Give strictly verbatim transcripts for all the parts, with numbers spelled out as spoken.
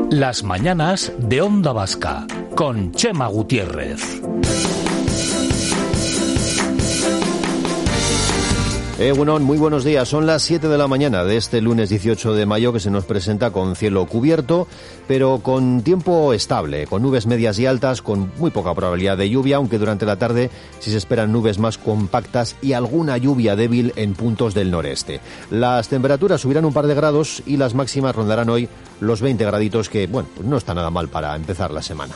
Las mañanas de Onda Vasca, con Chema Gutiérrez. Eh, bueno, muy buenos días. Son las siete de la mañana de este lunes dieciocho de mayo, que se nos presenta con cielo cubierto, pero con tiempo estable, con nubes medias y altas, con muy poca probabilidad de lluvia, aunque durante la tarde sí se esperan nubes más compactas y alguna lluvia débil en puntos del noreste. Las temperaturas subirán un par de grados y las máximas rondarán hoy los veinte graditos, que, bueno, pues no está nada mal para empezar la semana.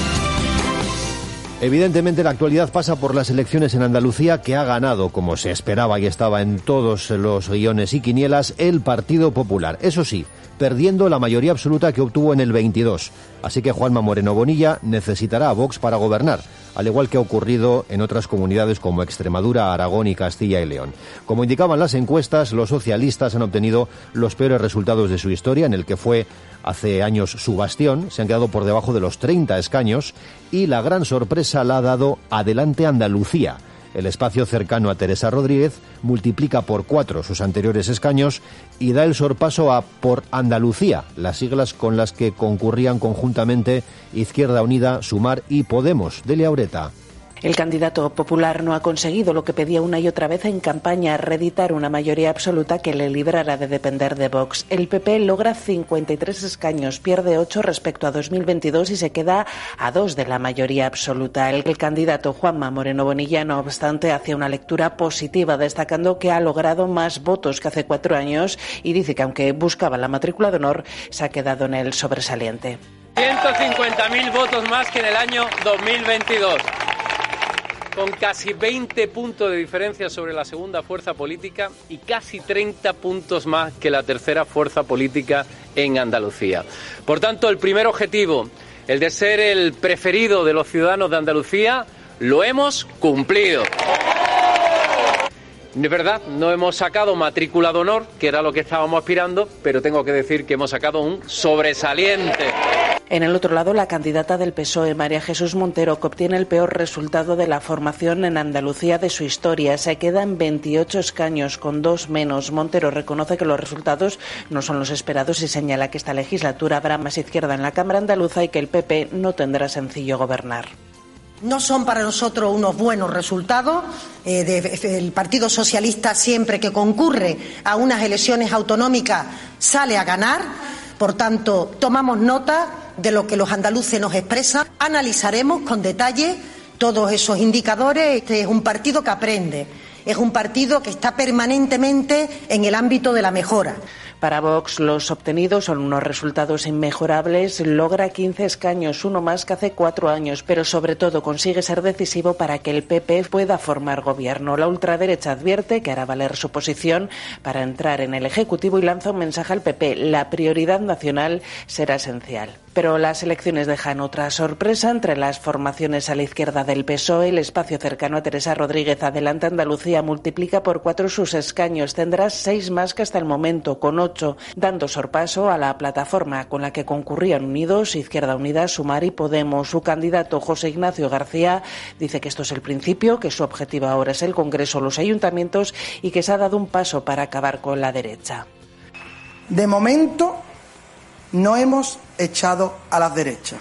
Evidentemente la actualidad pasa por las elecciones en Andalucía, que ha ganado, como se esperaba y estaba en todos los guiones y quinielas, el Partido Popular. Eso sí, perdiendo la mayoría absoluta que obtuvo en el veintidós. Así que Juanma Moreno Bonilla necesitará a Vox para gobernar, al igual que ha ocurrido en otras comunidades como Extremadura, Aragón y Castilla y León. Como indicaban las encuestas, los socialistas han obtenido los peores resultados de su historia, en el que fue hace años su bastión. Se han quedado por debajo de los treinta escaños y la gran sorpresa la ha dado Adelante Andalucía. El espacio cercano a Teresa Rodríguez multiplica por cuatro sus anteriores escaños y da el sorpaso a Por Andalucía, las siglas con las que concurrían conjuntamente Izquierda Unida, Sumar y Podemos. Delia Ureta. El candidato popular no ha conseguido lo que pedía una y otra vez en campaña, reeditar una mayoría absoluta que le librara de depender de Vox. El P P logra cincuenta y tres escaños, pierde ocho respecto a dos mil veintidós y se queda a dos de la mayoría absoluta. El, el candidato Juanma Moreno Bonilla, no obstante, hace una lectura positiva, destacando que ha logrado más votos que hace cuatro años y dice que aunque buscaba la matrícula de honor, se ha quedado en el sobresaliente. ciento cincuenta mil votos más que en el año dos mil veintidós. Con casi veinte puntos de diferencia sobre la segunda fuerza política y casi treinta puntos más que la tercera fuerza política en Andalucía. Por tanto, el primer objetivo, el de ser el preferido de los ciudadanos de Andalucía, lo hemos cumplido. De verdad, no hemos sacado matrícula de honor, que era lo que estábamos aspirando, pero tengo que decir que hemos sacado un sobresaliente. En el otro lado, la candidata del P S O E, María Jesús Montero, que obtiene el peor resultado de la formación en Andalucía de su historia. Se queda en veintiocho escaños, con dos menos. Montero reconoce que los resultados no son los esperados y señala que esta legislatura habrá más izquierda en la Cámara andaluza y que el P P no tendrá sencillo gobernar. No son para nosotros unos buenos resultados. Eh, de, el Partido Socialista, siempre que concurre a unas elecciones autonómicas, sale a ganar. Por tanto, tomamos nota de lo que los andaluces nos expresan. Analizaremos con detalle todos esos indicadores. Este es un partido que aprende, es un partido que está permanentemente en el ámbito de la mejora. Para Vox, los obtenidos son unos resultados inmejorables. Logra quince escaños, uno más que hace cuatro años, pero sobre todo consigue ser decisivo para que el P P pueda formar gobierno. La ultraderecha advierte que hará valer su posición para entrar en el Ejecutivo y lanza un mensaje al P P. La prioridad nacional será esencial. Pero las elecciones dejan otra sorpresa. Entre las formaciones a la izquierda del P S O E, el espacio cercano a Teresa Rodríguez, Adelante Andalucía, multiplica por cuatro sus escaños. Tendrá seis más que hasta el momento, con ocho, dando sorpaso a la plataforma con la que concurrían unidos Izquierda Unida, Sumar y Podemos. Su candidato, José Ignacio García, dice que esto es el principio, que su objetivo ahora es el Congreso, los ayuntamientos y que se ha dado un paso para acabar con la derecha. De momento no hemos echado a las derechas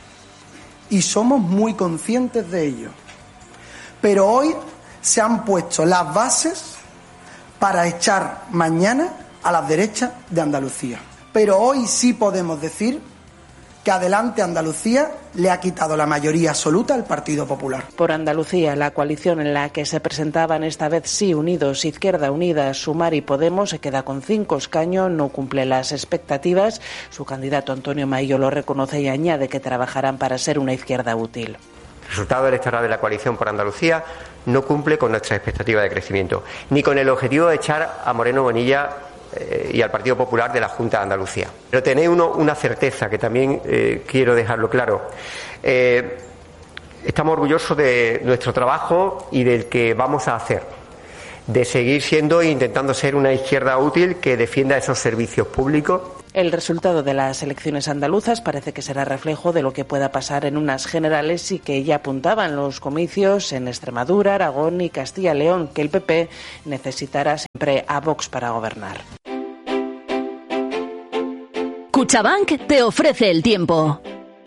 y somos muy conscientes de ello, pero hoy se han puesto las bases para echar mañana a las derechas de Andalucía. Pero hoy sí podemos decir que Adelante Andalucía le ha quitado la mayoría absoluta al Partido Popular. Por Andalucía, la coalición en la que se presentaban esta vez sí unidos, Izquierda Unida, Sumar y Podemos, se queda con cinco escaños, no cumple las expectativas. Su candidato Antonio Maillo lo reconoce y añade que trabajarán para ser una izquierda útil. El resultado electoral de la coalición por Andalucía no cumple con nuestra expectativa de crecimiento, ni con el objetivo de echar a Moreno Bonilla y al Partido Popular de la Junta de Andalucía. Pero tenéis uno, una certeza que también eh, quiero dejarlo claro. Eh, estamos orgullosos de nuestro trabajo y del que vamos a hacer, de seguir siendo e intentando ser una izquierda útil que defienda esos servicios públicos. El resultado de las elecciones andaluzas parece que será reflejo de lo que pueda pasar en unas generales y que ya apuntaban los comicios en Extremadura, Aragón y Castilla y León, que el P P necesitará siempre a Vox para gobernar. Cuchabank te ofrece el tiempo.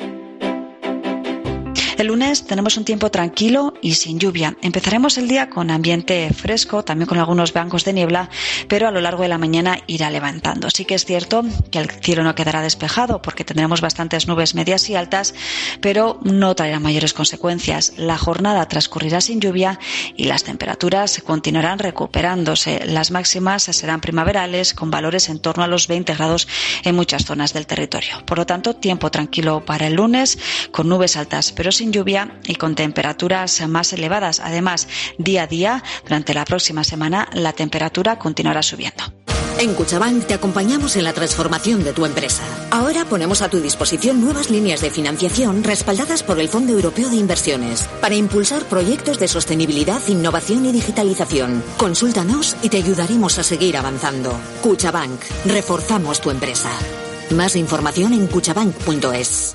El lunes tenemos un tiempo tranquilo y sin lluvia. Empezaremos el día con ambiente fresco, también con algunos bancos de niebla, pero a lo largo de la mañana irá levantando. Sí que es cierto que el cielo no quedará despejado porque tendremos bastantes nubes medias y altas, pero no traerá mayores consecuencias. La jornada transcurrirá sin lluvia y las temperaturas continuarán recuperándose. Las máximas serán primaverales con valores en torno a los veinte grados en muchas zonas del territorio. Por lo tanto, tiempo tranquilo para el lunes, con nubes altas pero sin lluvia y con temperaturas más elevadas. Además, día a día, durante la próxima semana, la temperatura continuará subiendo. En Cuchabank te acompañamos en la transformación de tu empresa. Ahora ponemos a tu disposición nuevas líneas de financiación respaldadas por el Fondo Europeo de Inversiones para impulsar proyectos de sostenibilidad, innovación y digitalización. Consúltanos y te ayudaremos a seguir avanzando. Cuchabank, reforzamos tu empresa. Más información en cuchabank punto es.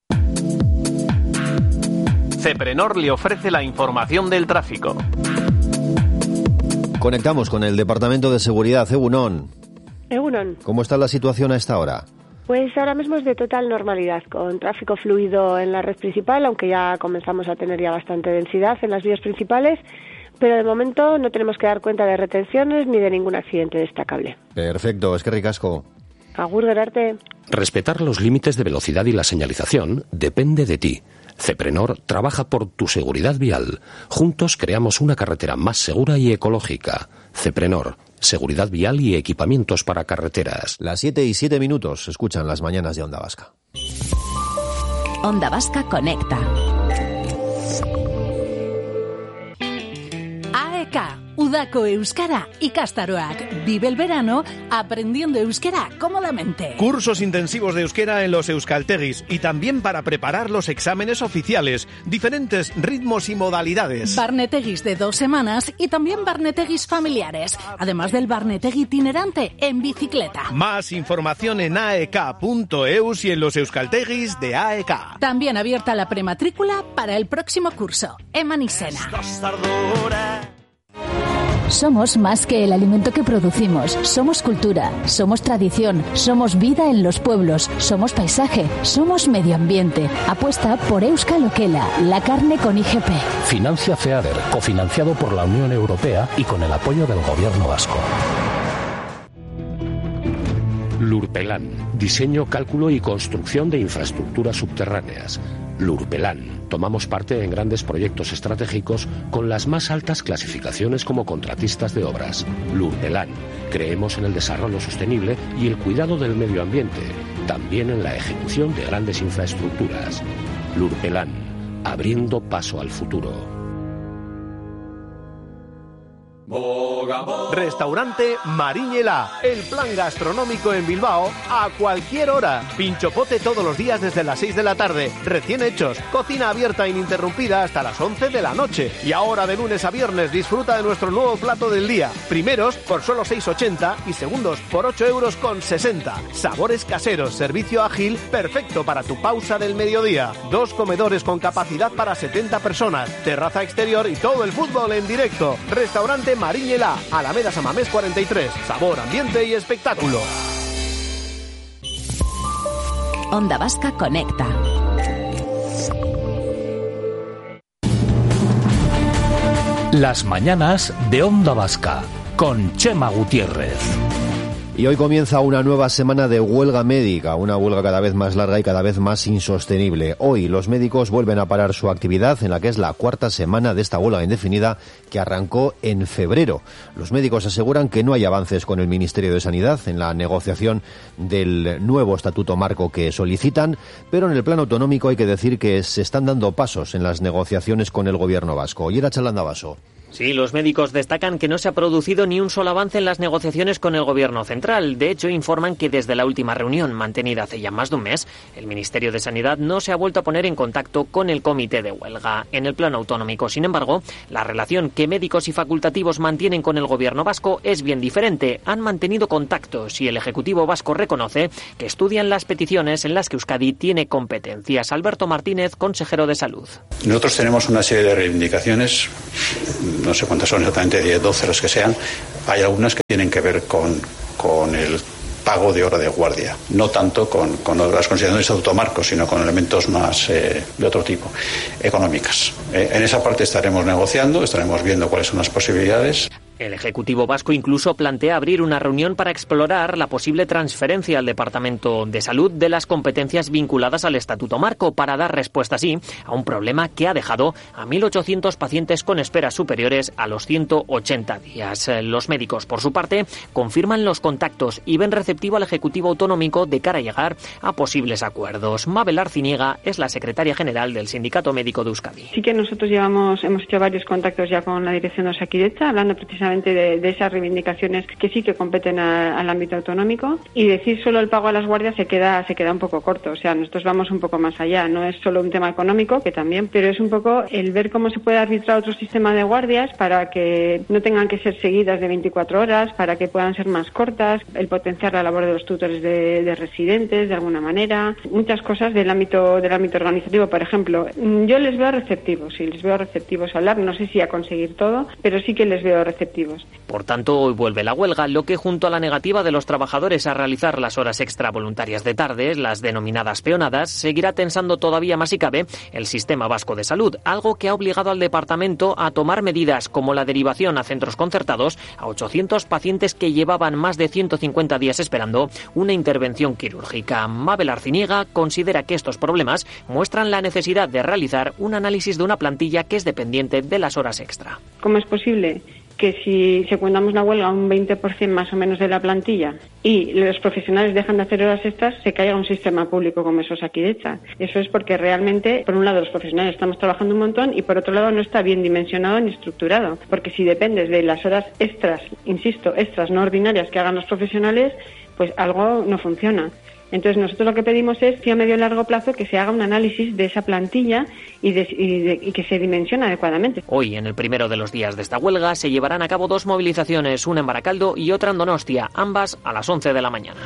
Ceprenor le ofrece la información del tráfico. Conectamos con el Departamento de Seguridad. Egunon. Egunon. ¿Cómo está la situación a esta hora? Pues ahora mismo es de total normalidad, con tráfico fluido en la red principal, aunque ya comenzamos a tener ya bastante densidad en las vías principales, pero de momento no tenemos que dar cuenta de retenciones ni de ningún accidente destacable. Perfecto, es que ricasco. Agur, Gerarte. Respetar los límites de velocidad y la señalización depende de ti. Ceprenor trabaja por tu seguridad vial. Juntos creamos una carretera más segura y ecológica. Ceprenor, seguridad vial y equipamientos para carreteras. Las siete y siete minutos, escuchan las mañanas de Onda Vasca. Onda Vasca conecta. A E K, Udako Euskara ikastaroak. Vive el verano aprendiendo euskera cómodamente. Cursos intensivos de euskera en los euskaltegis y también para preparar los exámenes oficiales. Diferentes ritmos y modalidades. Barnetegis de dos semanas y también barnetegis familiares. Además del barnetegi itinerante en bicicleta. Más información en a e k punto e u s y en los euskaltegis de A E K. También abierta la prematrícula para el próximo curso. Emanisena. Somos más que el alimento que producimos. Somos cultura, somos tradición, somos vida en los pueblos, somos paisaje, somos medio ambiente. Apuesta por Euskal Okela, la carne con I G P. Financia FEADER, cofinanciado por la Unión Europea y con el apoyo del Gobierno vasco. Lurpelan, diseño, cálculo y construcción de infraestructuras subterráneas. Lurpelan, tomamos parte en grandes proyectos estratégicos con las más altas clasificaciones como contratistas de obras. Lurpelan, creemos en el desarrollo sostenible y el cuidado del medio ambiente, también en la ejecución de grandes infraestructuras. Lurpelan, abriendo paso al futuro. Restaurante Mariñela, el plan gastronómico en Bilbao a cualquier hora. Pinchopote todos los días desde las seis de la tarde, recién hechos, cocina abierta ininterrumpida hasta las once de la noche. Y ahora de lunes a viernes disfruta de nuestro nuevo plato del día. Primeros por solo seis ochenta y segundos por ocho euros con sesenta. Sabores caseros, servicio ágil, perfecto para tu pausa del mediodía. Dos comedores con capacidad para setenta personas, terraza exterior y todo el fútbol en directo. Restaurante Mariñela, Alameda San Mamés cuarenta y tres. Sabor, ambiente y espectáculo. Onda Vasca conecta. Las mañanas de Onda Vasca con Chema Gutiérrez. Y hoy comienza una nueva semana de huelga médica, una huelga cada vez más larga y cada vez más insostenible. Hoy los médicos vuelven a parar su actividad en la que es la cuarta semana de esta huelga indefinida que arrancó en febrero. Los médicos aseguran que no hay avances con el Ministerio de Sanidad en la negociación del nuevo estatuto marco que solicitan, pero en el plano autonómico hay que decir que se están dando pasos en las negociaciones con el gobierno vasco. Y era Chalandavaso. Sí, los médicos destacan que no se ha producido ni un solo avance en las negociaciones con el Gobierno central. De hecho, informan que desde la última reunión, mantenida hace ya más de un mes, el Ministerio de Sanidad no se ha vuelto a poner en contacto con el comité de huelga. En el plano autonómico, sin embargo, la relación que médicos y facultativos mantienen con el Gobierno vasco es bien diferente. Han mantenido contactos y el Ejecutivo vasco reconoce que estudian las peticiones en las que Euskadi tiene competencias. Alberto Martínez, consejero de Salud. Nosotros tenemos una serie de reivindicaciones, no sé cuántas son exactamente, diez, doce, los que sean. Hay algunas que tienen que ver con, con el pago de hora de guardia, no tanto con, con las consideraciones de automarcos, sino con elementos más eh, de otro tipo, económicas. Eh, en esa parte estaremos negociando, estaremos viendo cuáles son las posibilidades. El Ejecutivo vasco incluso plantea abrir una reunión para explorar la posible transferencia al Departamento de Salud de las competencias vinculadas al Estatuto Marco para dar respuesta así a un problema que ha dejado a mil ochocientos pacientes con esperas superiores a los ciento ochenta días. Los médicos, por su parte, confirman los contactos y ven receptivo al Ejecutivo Autonómico de cara a llegar a posibles acuerdos. Mabel Arciniega es la secretaria general del Sindicato Médico de Euskadi. Sí que nosotros llevamos, hemos hecho varios contactos ya con la dirección de Osakidetza, hablando precisamente De, de esas reivindicaciones que sí que competen a, al ámbito autonómico, y decir solo el pago a las guardias se queda se queda un poco corto. O sea, nosotros vamos un poco más allá, no es solo un tema económico, que también, pero es un poco el ver cómo se puede arbitrar otro sistema de guardias para que no tengan que ser seguidas de veinticuatro horas, para que puedan ser más cortas, el potenciar la labor de los tutores de, de residentes de alguna manera, muchas cosas del ámbito del ámbito organizativo. Por ejemplo, yo les veo receptivos, sí, les veo receptivos a hablar, no sé si a conseguir todo, pero sí que les veo receptivos. Por tanto, hoy vuelve la huelga, lo que junto a la negativa de los trabajadores a realizar las horas extra voluntarias de tarde, las denominadas peonadas, seguirá tensando todavía más si cabe el sistema vasco de salud, algo que ha obligado al departamento a tomar medidas como la derivación a centros concertados a ochocientos pacientes que llevaban más de ciento cincuenta días esperando una intervención quirúrgica. Mabel Arciniega considera que estos problemas muestran la necesidad de realizar un análisis de una plantilla que es dependiente de las horas extra. ¿Cómo es posible que si secundamos la huelga a un veinte por ciento más o menos de la plantilla y los profesionales dejan de hacer horas extras, se caiga un sistema público como es Osakidetza? Eso es porque realmente, por un lado, los profesionales estamos trabajando un montón y por otro lado no está bien dimensionado ni estructurado, porque si dependes de las horas extras, insisto, extras no ordinarias que hagan los profesionales, pues algo no funciona. Entonces nosotros lo que pedimos es que a medio y largo plazo que se haga un análisis de esa plantilla y, de, y, de, y que se dimensione adecuadamente. Hoy, en el primero de los días de esta huelga, se llevarán a cabo dos movilizaciones, una en Baracaldo y otra en Donostia, ambas a las once de la mañana.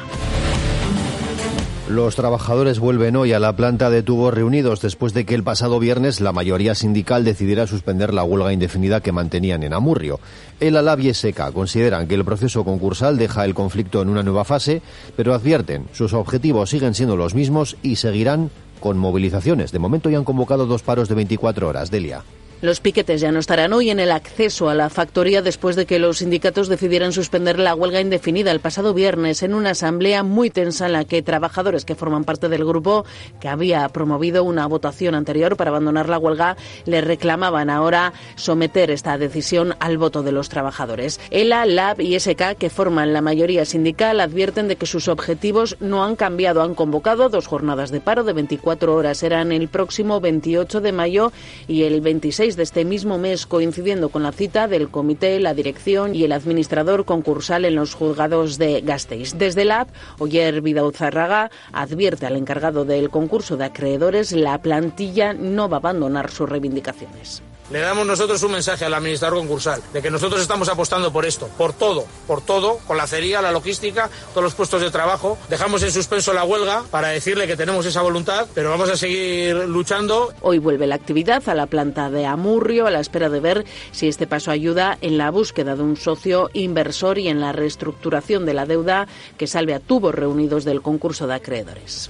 Los trabajadores vuelven hoy a la planta de Tubos Reunidos después de que el pasado viernes la mayoría sindical decidiera suspender la huelga indefinida que mantenían en Amurrio. El Alab y SECA consideran que el proceso concursal deja el conflicto en una nueva fase, pero advierten sus objetivos siguen siendo los mismos y seguirán con movilizaciones. De momento ya han convocado dos paros de veinticuatro horas. Delia. Los piquetes ya no estarán hoy en el acceso a la factoría después de que los sindicatos decidieran suspender la huelga indefinida el pasado viernes en una asamblea muy tensa en la que trabajadores que forman parte del grupo que había promovido una votación anterior para abandonar la huelga le reclamaban ahora someter esta decisión al voto de los trabajadores. ELA, LAB y S K, que forman la mayoría sindical, advierten de que sus objetivos no han cambiado. Han convocado dos jornadas de paro de veinticuatro horas. Serán el próximo veintiocho de mayo y el veintiséis de este mismo mes, coincidiendo con la cita del comité, la dirección y el administrador concursal en los juzgados de Gasteiz. Desde la A P, Oyer Bidauzarraga advierte al encargado del concurso de acreedores: la plantilla no va a abandonar sus reivindicaciones. Le damos nosotros un mensaje al administrador concursal de que nosotros estamos apostando por esto, por todo, por todo, con la acería, la logística, todos los puestos de trabajo. Dejamos en suspenso la huelga para decirle que tenemos esa voluntad, pero vamos a seguir luchando. Hoy vuelve la actividad a la planta de Amurrio a la espera de ver si este paso ayuda en la búsqueda de un socio inversor y en la reestructuración de la deuda que salve a Tubos Reunidos del concurso de acreedores.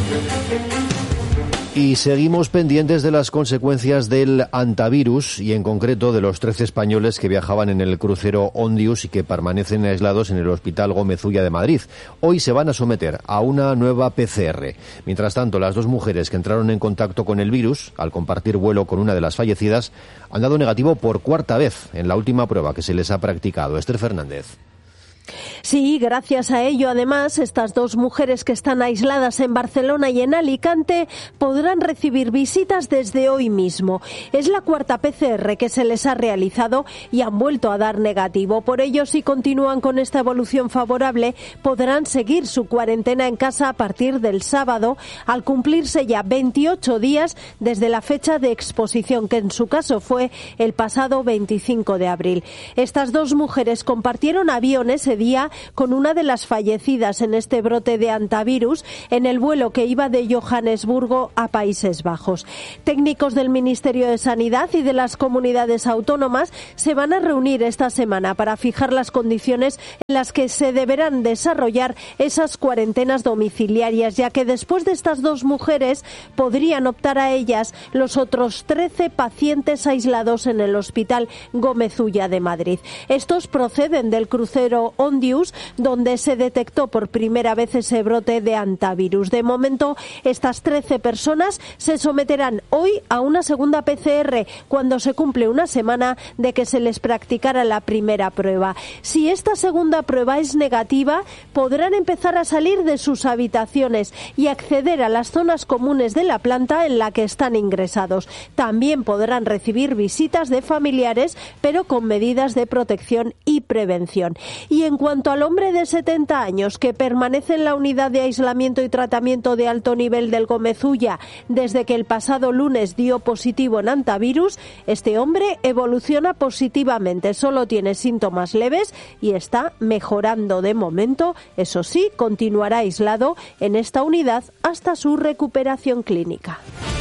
Y seguimos pendientes de las consecuencias del antivirus y en concreto de los trece españoles que viajaban en el crucero Ondius y que permanecen aislados en el Hospital Gómez Ulla de Madrid. Hoy se van a someter a una nueva P C R. Mientras tanto, las dos mujeres que entraron en contacto con el virus al compartir vuelo con una de las fallecidas han dado negativo por cuarta vez en la última prueba que se les ha practicado. Esther Fernández. Sí, gracias a ello, además, estas dos mujeres que están aisladas en Barcelona y en Alicante podrán recibir visitas desde hoy mismo. Es la cuarta P C R que se les ha realizado y han vuelto a dar negativo. Por ello, si continúan con esta evolución favorable, podrán seguir su cuarentena en casa a partir del sábado, al cumplirse ya veintiocho días desde la fecha de exposición, que en su caso fue el pasado veinticinco de abril. Estas dos mujeres compartieron aviones ese día con una de las fallecidas en este brote de antivirus en el vuelo que iba de Johannesburgo a Países Bajos. Técnicos del Ministerio de Sanidad y de las comunidades autónomas se van a reunir esta semana para fijar las condiciones en las que se deberán desarrollar esas cuarentenas domiciliarias, ya que después de estas dos mujeres podrían optar a ellas los otros trece pacientes aislados en el Hospital Gómez Ulla de Madrid. Estos proceden del crucero Ondius, donde se detectó por primera vez ese brote de antivirus. De momento, estas trece personas se someterán hoy a una segunda P C R cuando se cumple una semana de que se les practicara la primera prueba. Si esta segunda prueba es negativa, podrán empezar a salir de sus habitaciones y acceder a las zonas comunes de la planta en la que están ingresados. También podrán recibir visitas de familiares, pero con medidas de protección y prevención. Y en cuanto al hombre de setenta años que permanece en la unidad de aislamiento y tratamiento de alto nivel del Gómez Ulla desde que el pasado lunes dio positivo en antivirus, este hombre evoluciona positivamente, solo tiene síntomas leves y está mejorando de momento. Eso sí, continuará aislado en esta unidad hasta su recuperación clínica.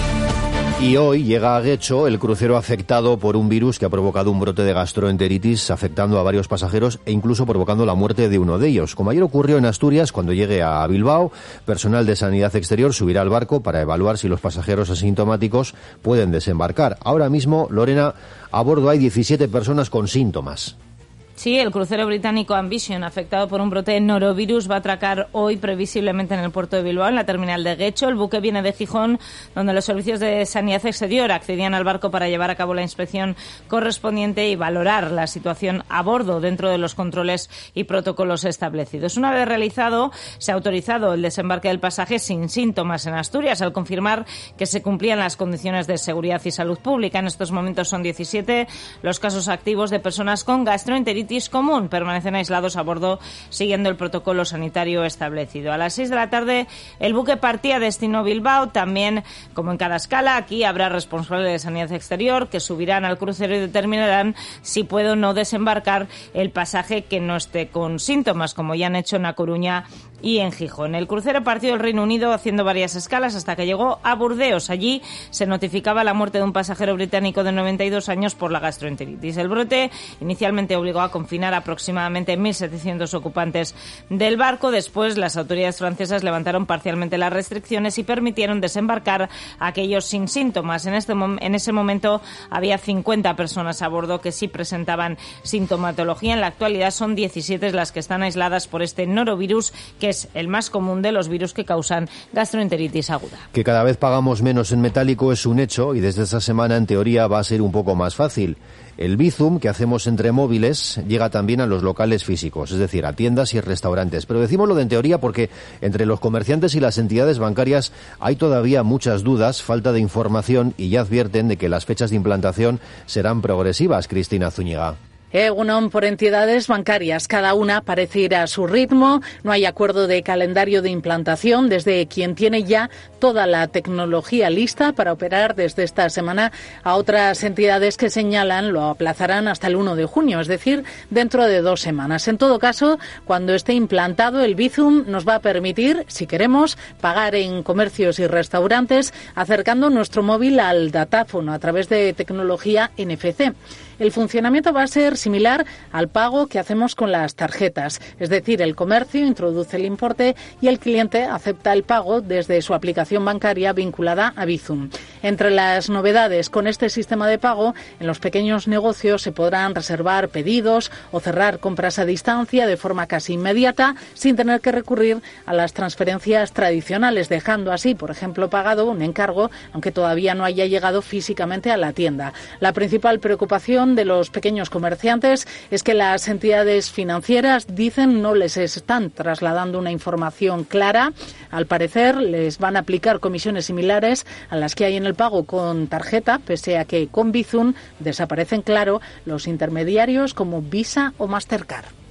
Y hoy llega a Guecho el crucero afectado por un virus que ha provocado un brote de gastroenteritis, afectando a varios pasajeros e incluso provocando la muerte de uno de ellos. Como ayer ocurrió en Asturias, cuando llegue a Bilbao, personal de Sanidad Exterior subirá al barco para evaluar si los pasajeros asintomáticos pueden desembarcar. Ahora mismo, Lorena, a bordo hay diecisiete personas con síntomas. Sí, el crucero británico Ambition, afectado por un brote de norovirus, va a atracar hoy previsiblemente en el puerto de Bilbao, en la terminal de Guecho. El buque viene de Gijón, donde los servicios de Sanidad Exterior accedían al barco para llevar a cabo la inspección correspondiente y valorar la situación a bordo dentro de los controles y protocolos establecidos. Una vez realizado, se ha autorizado el desembarque del pasaje sin síntomas en Asturias, al confirmar que se cumplían las condiciones de seguridad y salud pública. En estos momentos son diecisiete los casos activos de personas con gastroenteritis común. Permanecen aislados a bordo siguiendo el protocolo sanitario establecido. A las seis de la tarde el buque partía destino Bilbao. También, como en cada escala, aquí habrá responsables de Sanidad Exterior que subirán al crucero y determinarán si puede o no desembarcar el pasaje que no esté con síntomas, como ya han hecho en A Coruña y en Gijón. El crucero partió del Reino Unido haciendo varias escalas hasta que llegó a Burdeos. Allí se notificaba la muerte de un pasajero británico de noventa y dos años por la gastroenteritis. El brote inicialmente obligó a confinar aproximadamente mil setecientos ocupantes del barco. Después, las autoridades francesas levantaron parcialmente las restricciones y permitieron desembarcar a aquellos sin síntomas. En, este, en ese momento había cincuenta personas a bordo que sí presentaban sintomatología. En la actualidad son diecisiete las que están aisladas por este norovirus, que es el más común de los virus que causan gastroenteritis aguda. Que cada vez pagamos menos en metálico es un hecho y desde esta semana en teoría va a ser un poco más fácil. El Bizum que hacemos entre móviles llega también a los locales físicos, es decir, a tiendas y restaurantes. Pero decimos lo de en teoría porque entre los comerciantes y las entidades bancarias hay todavía muchas dudas, falta de información y ya advierten de que las fechas de implantación serán progresivas. Cristina Zúñiga. Egunon, por entidades bancarias, cada una parece ir a su ritmo, no hay acuerdo de calendario de implantación desde quien tiene ya toda la tecnología lista para operar desde esta semana a otras entidades que señalan lo aplazarán hasta el uno de junio, es decir, dentro de dos semanas. En todo caso, cuando esté implantado, el Bizum nos va a permitir, si queremos, pagar en comercios y restaurantes acercando nuestro móvil al datáfono a través de tecnología N F C. El funcionamiento va a ser similar al pago que hacemos con las tarjetas, es decir, el comercio introduce el importe y el cliente acepta el pago desde su aplicación bancaria vinculada a Bizum. Entre las novedades con este sistema de pago, en los pequeños negocios se podrán reservar pedidos o cerrar compras a distancia de forma casi inmediata sin tener que recurrir a las transferencias tradicionales, dejando así, por ejemplo, pagado un encargo, aunque todavía no haya llegado físicamente a la tienda. La principal preocupación de los pequeños comerciantes es que las entidades financieras dicen no les están trasladando una información clara. Al parecer les van a aplicar comisiones similares a las que hay en el pago con tarjeta, pese a que con Bizum desaparecen, claro, los intermediarios como Visa o Mastercard.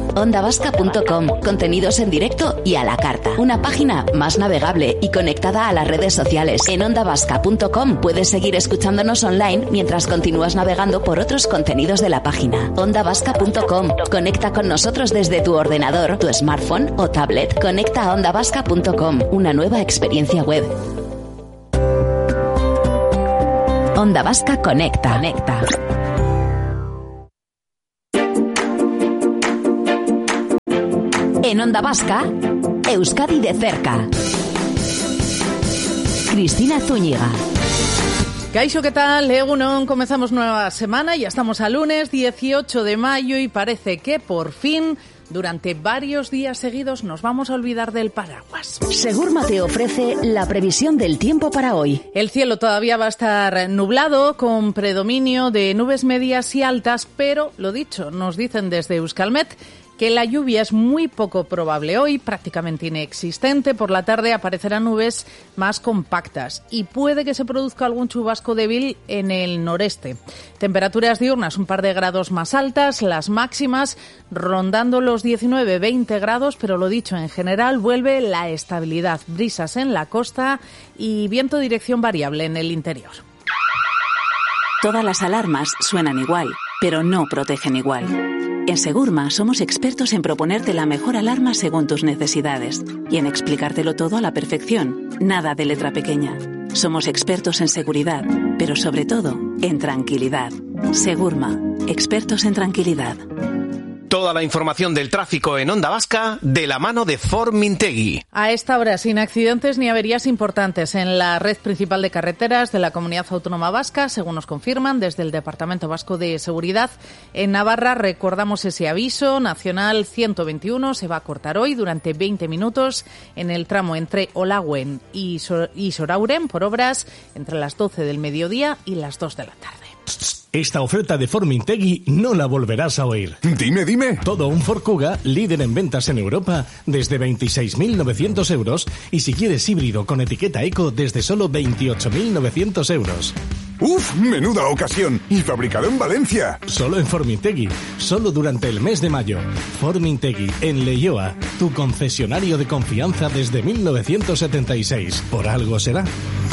onda vasca punto com. Contenidos en directo y a la carta. Una página más navegable y conectada a las redes sociales. En onda vasca punto com puedes seguir escuchándonos online mientras continúas navegando por otros contenidos de la página. onda vasca punto com. Conecta con nosotros desde tu ordenador, tu smartphone o tablet. Conecta a onda vasca punto com. Una nueva experiencia web. Onda Vasca Conecta. Conecta. En Onda Vasca, Euskadi de cerca. Cristina Zúñiga. Kaixo, ¿qué tal? Egunon, comenzamos nueva semana, ya estamos a lunes dieciocho de mayo y parece que por fin, durante varios días seguidos, nos vamos a olvidar del paraguas. Segurma te ofrece la previsión del tiempo para hoy. El cielo todavía va a estar nublado, con predominio de nubes medias y altas, pero, lo dicho, nos dicen desde Euskalmet que la lluvia es muy poco probable hoy, prácticamente inexistente. Por la tarde aparecerán nubes más compactas y puede que se produzca algún chubasco débil en el noreste. Temperaturas diurnas un par de grados más altas, las máximas rondando los diecinueve veinte grados, pero lo dicho, en general vuelve la estabilidad, brisas en la costa y viento de dirección variable en el interior. Todas las alarmas suenan igual, pero no protegen igual. En Segurma somos expertos en proponerte la mejor alarma según tus necesidades y en explicártelo todo a la perfección, nada de letra pequeña. Somos expertos en seguridad, pero sobre todo en tranquilidad. Segurma, expertos en tranquilidad. Toda la información del tráfico en Onda Vasca de la mano de Ford Mintegui. A esta hora, sin accidentes ni averías importantes en la red principal de carreteras de la Comunidad Autónoma Vasca, según nos confirman desde el Departamento Vasco de Seguridad. En Navarra recordamos ese aviso nacional ciento veintiuno, se va a cortar hoy durante veinte minutos en el tramo entre Olagüen y Sorauren por obras entre las doce del mediodía y las dos de la tarde. Esta oferta de Ford Mintegui no la volverás a oír. Dime, dime. Todo un Ford Kuga, líder en ventas en Europa, desde veintiséis mil novecientos euros. Y si quieres híbrido con etiqueta Eco, desde solo veintiocho mil novecientos euros. ¡Uf! ¡Menuda ocasión! Y fabricado en Valencia. Solo en Ford Mintegui. Solo durante el mes de mayo. Ford Mintegui, en Leioa. Tu concesionario de confianza desde mil novecientos setenta y seis. Por algo será.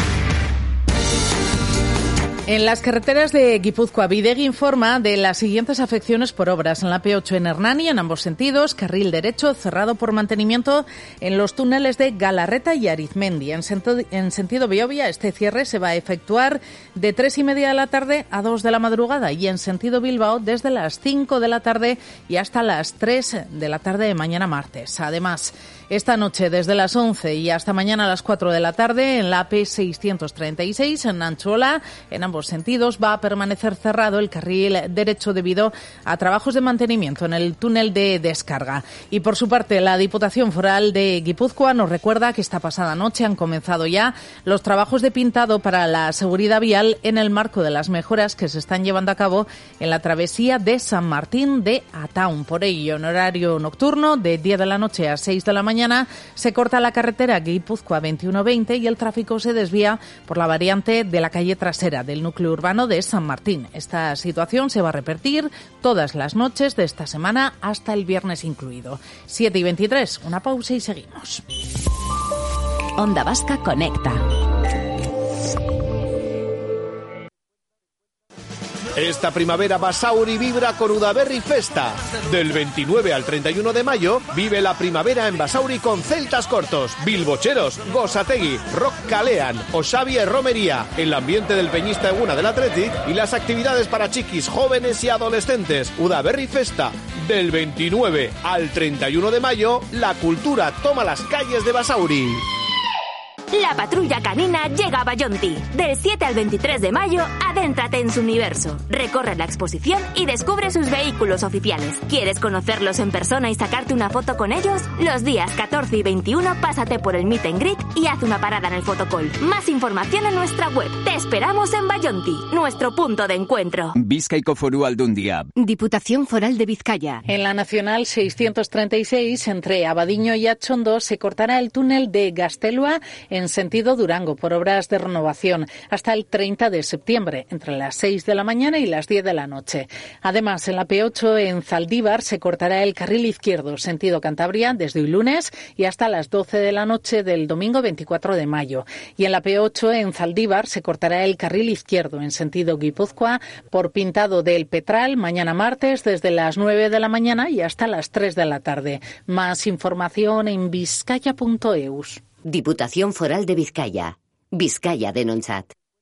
En las carreteras de Guipúzcoa, Bidegi informa de las siguientes afecciones por obras. En la P ocho en Hernani, en ambos sentidos, carril derecho cerrado por mantenimiento en los túneles de Galarreta y Arizmendi. En, sento, en sentido Biobia, este cierre se va a efectuar de tres y media de la tarde a dos de la madrugada y en sentido Bilbao desde las cinco de la tarde y hasta las tres de la tarde de mañana martes. Además, esta noche desde las once y hasta mañana a las cuatro de la tarde en la A P seiscientos treinta y seis en Anchola, en ambos sentidos va a permanecer cerrado el carril derecho debido a trabajos de mantenimiento en el túnel de descarga. Y por su parte, la Diputación Foral de Guipúzcoa nos recuerda que esta pasada noche han comenzado ya los trabajos de pintado para la seguridad vial en el marco de las mejoras que se están llevando a cabo en la travesía de San Martín de Ataun. Por ello, en horario nocturno, de diez de la noche a seis de la mañana, se corta la carretera Guipúzcoa veintiuno veinte y el tráfico se desvía por la variante de la calle trasera del núcleo urbano de San Martín. Esta situación se va a repetir todas las noches de esta semana hasta el viernes incluido. siete y veintitrés, una pausa y seguimos. Onda Vasca Conecta. Esta primavera Basauri vibra con Udaberri Festa. Del veintinueve al treinta y uno de mayo vive la primavera en Basauri con celtas cortos, bilbocheros, gozategui, rock kalean, Osabi e romería, el ambiente del peñista Eguna del Athletic y las actividades para chiquis, jóvenes y adolescentes. Udaberri Festa. Del veintinueve al treinta y uno de mayo, la cultura toma las calles de Basauri. La patrulla canina llega a Bayonti. Del siete al veintitrés de mayo, adéntrate en su universo. Recorre la exposición y descubre sus vehículos oficiales. ¿Quieres conocerlos en persona y sacarte una foto con ellos? Los días catorce y veintiuno, pásate por el Meet and Greet y haz una parada en el fotocall. Más información en nuestra web. Te esperamos en Bayonti, nuestro punto de encuentro. Bizkaiko Foru Aldundia. Diputación Foral de Vizcaya. En la Nacional seiscientos treinta y seis, entre Abadiño y Atxondo, se cortará el túnel de Gaztelua en sentido Durango por obras de renovación hasta el treinta de septiembre, entre las seis de la mañana y las diez de la noche. Además, en la P ocho en Zaldívar se cortará el carril izquierdo, sentido Cantabria, desde hoy lunes y hasta las doce de la noche del domingo veinticuatro de mayo. Y en la P ocho en Zaldívar se cortará el carril izquierdo, en sentido Guipúzcoa, por Pintado del Petral, mañana martes, desde las nueve de la mañana y hasta las tres de la tarde. Más información en vizcaya punto eus. Diputación Foral de Vizcaya. Vizcaya Denontzat.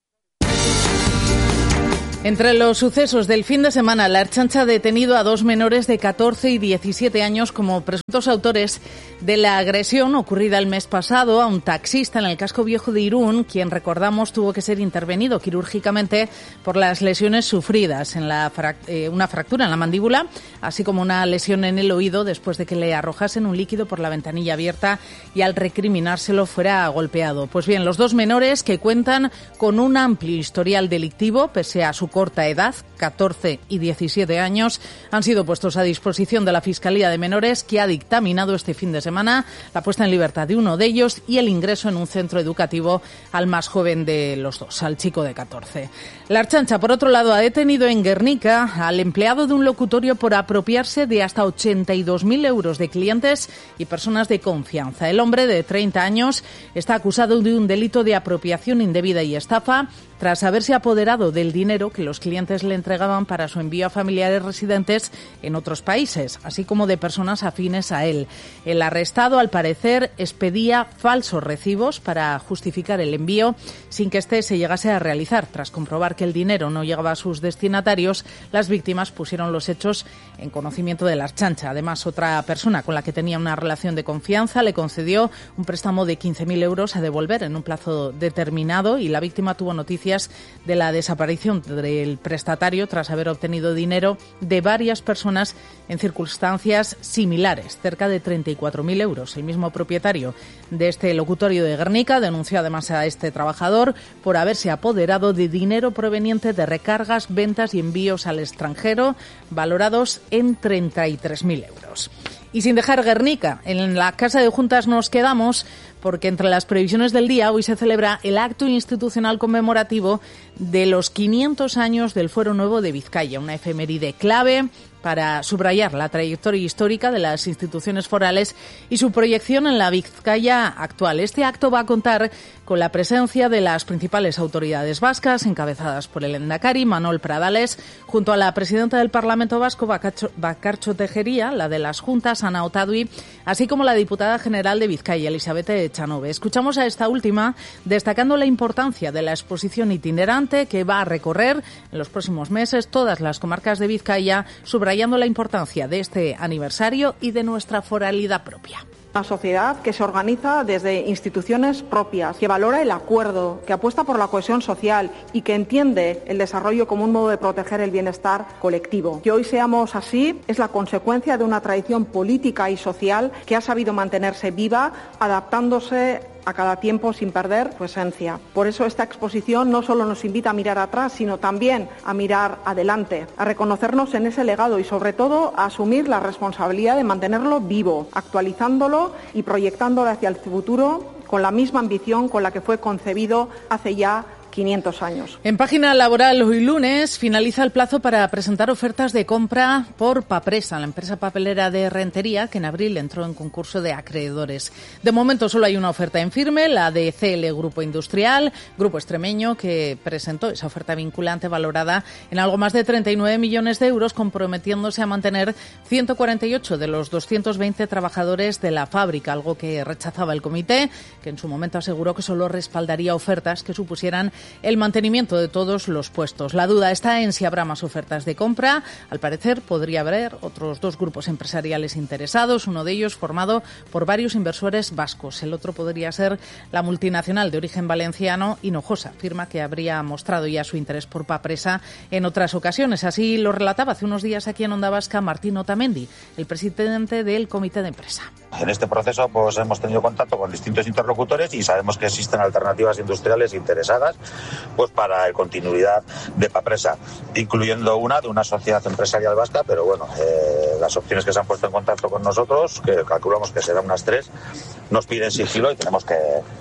Entre los sucesos del fin de semana, la Ertzaintza ha detenido a dos menores de catorce y diecisiete años como presuntos autores de la agresión ocurrida el mes pasado a un taxista en el casco viejo de Irún, quien, recordamos, tuvo que ser intervenido quirúrgicamente por las lesiones sufridas, en la frac- eh, una fractura en la mandíbula, así como una lesión en el oído después de que le arrojasen un líquido por la ventanilla abierta y al recriminárselo fuera golpeado. Pues bien, los dos menores, que cuentan con un amplio historial delictivo, pese a su corta edad, catorce y diecisiete años, han sido puestos a disposición de la Fiscalía de Menores, que ha dictaminado este fin de semana la puesta en libertad de uno de ellos y el ingreso en un centro educativo al más joven de los dos, al chico de catorce. La Ertzaintza, por otro lado, ha detenido en Guernica al empleado de un locutorio por apropiarse de hasta ochenta y dos mil euros de clientes y personas de confianza. El hombre, de treinta años, está acusado de un delito de apropiación indebida y estafa tras haberse apoderado del dinero que los clientes le entregaban para su envío a familiares residentes en otros países, así como de personas afines a él. El arrestado, al parecer, expedía falsos recibos para justificar el envío sin que éste se llegase a realizar. Tras comprobar que el dinero no llegaba a sus destinatarios, las víctimas pusieron los hechos en conocimiento de la Ertzaintza. Además, otra persona con la que tenía una relación de confianza le concedió un préstamo de quince mil euros a devolver en un plazo determinado y la víctima tuvo noticias de la desaparición del prestatario tras haber obtenido dinero de varias personas en circunstancias similares, cerca de treinta y cuatro mil euros. El mismo propietario de este locutorio de Guernica denunció además a este trabajador por haberse apoderado de dinero proveniente de recargas, ventas y envíos al extranjero, valorados en treinta y tres mil euros. Y sin dejar Guernica, en la Casa de Juntas nos quedamos porque entre las previsiones del día hoy se celebra el acto institucional conmemorativo de los quinientos años del Fuero Nuevo de Vizcaya, una efeméride clave para subrayar la trayectoria histórica de las instituciones forales y su proyección en la Vizcaya actual. Este acto va a contar con la presencia de las principales autoridades vascas, encabezadas por el Lehendakari, Manol Pradales, junto a la presidenta del Parlamento Vasco, Bakartxo Tejeria, la de las Juntas, Ana Otadui, así como la diputada general de Vizcaya, Elizabeth Echanove. Escuchamos a esta última destacando la importancia de la exposición itinerante que va a recorrer en los próximos meses todas las comarcas de Vizcaya, subrayando la importancia de este aniversario y de nuestra foralidad propia. Una sociedad que se organiza desde instituciones propias, que valora el acuerdo, que apuesta por la cohesión social y que entiende el desarrollo como un modo de proteger el bienestar colectivo. Que hoy seamos así es la consecuencia de una tradición política y social que ha sabido mantenerse viva, adaptándose a cada tiempo sin perder su esencia. Por eso esta exposición no solo nos invita a mirar atrás, sino también a mirar adelante, a reconocernos en ese legado y sobre todo a asumir la responsabilidad de mantenerlo vivo, actualizándolo y proyectándolo hacia el futuro con la misma ambición con la que fue concebido hace ya quinientos años. En página laboral, hoy lunes finaliza el plazo para presentar ofertas de compra por Papresa, la empresa papelera de Rentería, que en abril entró en concurso de acreedores. De momento solo hay una oferta en firme, la de C L Grupo Industrial, grupo extremeño, que presentó esa oferta vinculante valorada en algo más de treinta y nueve millones de euros, comprometiéndose a mantener ciento cuarenta y ocho de los doscientos veinte trabajadores de la fábrica, algo que rechazaba el comité, que en su momento aseguró que solo respaldaría ofertas que supusieran el mantenimiento de todos los puestos. La duda está en si habrá más ofertas de compra. Al parecer podría haber otros dos grupos empresariales interesados, uno de ellos formado por varios inversores vascos. El otro podría ser la multinacional de origen valenciano Hinojosa, firma que habría mostrado ya su interés por Papresa en otras ocasiones. Así lo relataba hace unos días aquí en Onda Vasca Martín Otamendi, el presidente del comité de empresa. En este proceso pues hemos tenido contacto con distintos interlocutores y sabemos que existen alternativas industriales interesadas pues para la continuidad de Papresa, incluyendo una de una sociedad empresarial vasca, pero bueno, eh, las opciones que se han puesto en contacto con nosotros, que calculamos que serán unas tres, nos piden sigilo y tenemos que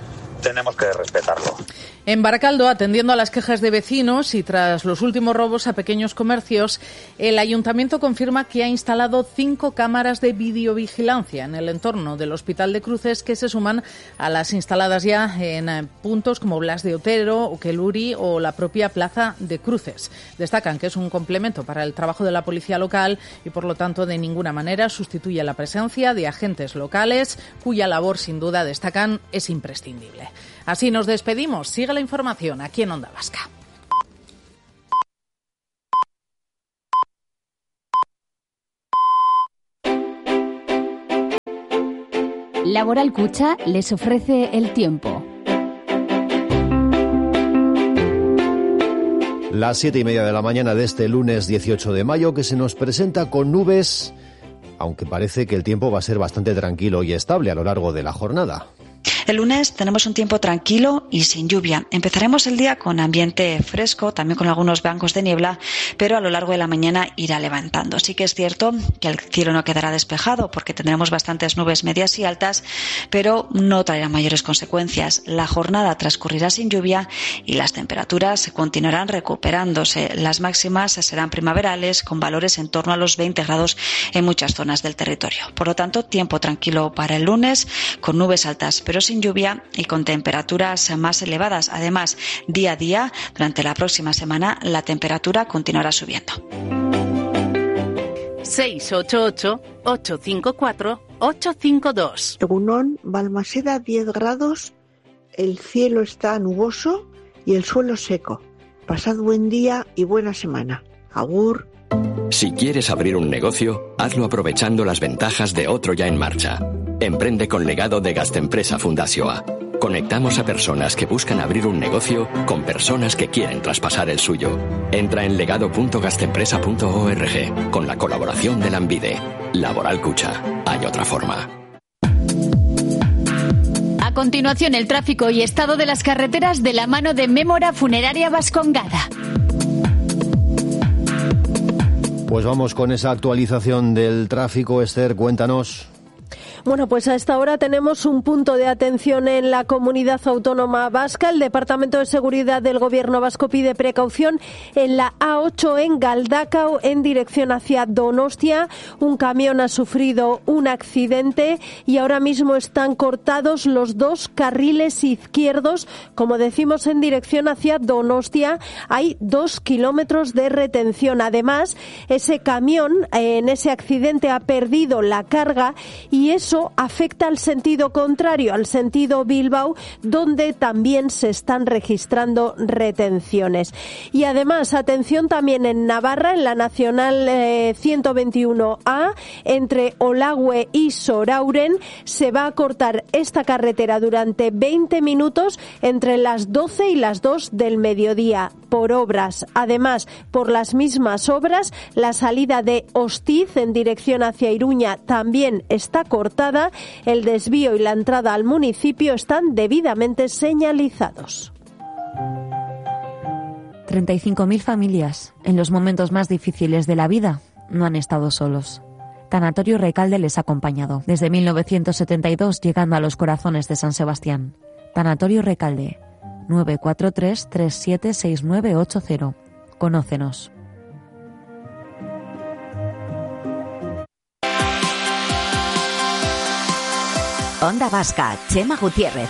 tenemos que respetarlo. En Baracaldo, atendiendo a las quejas de vecinos y tras los últimos robos a pequeños comercios, el ayuntamiento confirma que ha instalado cinco cámaras de videovigilancia en el entorno del Hospital de Cruces, que se suman a las instaladas ya en puntos como Blas de Otero, Ukeluri o la propia Plaza de Cruces. Destacan que es un complemento para el trabajo de la policía local y, por lo tanto, de ninguna manera sustituye la presencia de agentes locales, cuya labor, sin duda, destacan, es imprescindible. Así nos despedimos. Sigue la información aquí en Onda Vasca. Laboral Cucha les ofrece el tiempo. Las siete y media de la mañana de este lunes dieciocho de mayo, que se nos presenta con nubes, aunque parece que el tiempo va a ser bastante tranquilo y estable a lo largo de la jornada. El lunes tenemos un tiempo tranquilo y sin lluvia. Empezaremos el día con ambiente fresco, también con algunos bancos de niebla, pero a lo largo de la mañana irá levantando. Sí que es cierto que el cielo no quedará despejado porque tendremos bastantes nubes medias y altas, pero no traerá mayores consecuencias. La jornada transcurrirá sin lluvia y las temperaturas continuarán recuperándose. Las máximas serán primaverales, con valores en torno a los veinte grados en muchas zonas del territorio. Por lo tanto, tiempo tranquilo para el lunes, con nubes altas pero sin lluvia y con temperaturas más elevadas. Además, día a día, durante la próxima semana, la temperatura continuará subiendo. seis ocho ocho, ocho cinco cuatro, ocho cinco dos. Egunon, Balmaseda diez grados, el cielo está nuboso y el suelo seco. Pasad buen día y buena semana. Agur. Si quieres abrir un negocio, hazlo aprovechando las ventajas de otro ya en marcha. Emprende con legado de Gastempresa Fundazioa. Conectamos a personas que buscan abrir un negocio con personas que quieren traspasar el suyo. Entra en legado punto gastempresa punto org con la colaboración de Lanbide. Laboral Cucha. Hay otra forma. A continuación, el tráfico y estado de las carreteras de la mano de Mémora Funeraria Vascongada. Pues vamos con esa actualización del tráfico. Esther, cuéntanos. Bueno, pues a esta hora tenemos un punto de atención en la Comunidad Autónoma Vasca. El Departamento de Seguridad del Gobierno vasco pide precaución en la A ocho en Galdakao en dirección hacia Donostia. Un camión ha sufrido un accidente y ahora mismo están cortados los dos carriles izquierdos. Como decimos, en dirección hacia Donostia hay dos kilómetros de retención. Además, ese camión en ese accidente ha perdido la carga y eso afecta al sentido contrario, al sentido Bilbao, donde también se están registrando retenciones. Y además, atención también en Navarra, en la Nacional eh, ciento veintiuno A, entre Olagüe y Sorauren, se va a cortar esta carretera durante veinte minutos entre las doce y las dos del mediodía por obras. Además, por las mismas obras, la salida de Hostiz en dirección hacia Iruña también está cortada. El desvío y la entrada al municipio están debidamente señalizados. treinta y cinco mil familias, en los momentos más difíciles de la vida, no han estado solos. Tanatorio Recalde les ha acompañado desde mil novecientos setenta y dos, llegando a los corazones de San Sebastián. Tanatorio Recalde, nueve cuatro tres, tres siete seis nueve ocho cero. Conócenos. Onda Vasca, Chema Gutiérrez.